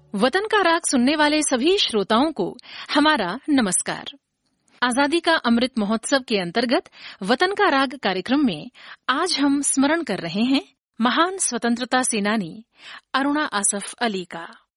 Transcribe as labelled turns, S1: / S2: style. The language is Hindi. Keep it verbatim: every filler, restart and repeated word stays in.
S1: वतन का राग सुनने वाले सभी श्रोताओं को हमारा नमस्कार। आजादी का अमृत महोत्सव के अंतर्गत वतन का राग कार्यक्रम में आज हम स्मरण कर रहे हैं महान स्वतंत्रता सेनानी अरुणा आसफ अली का।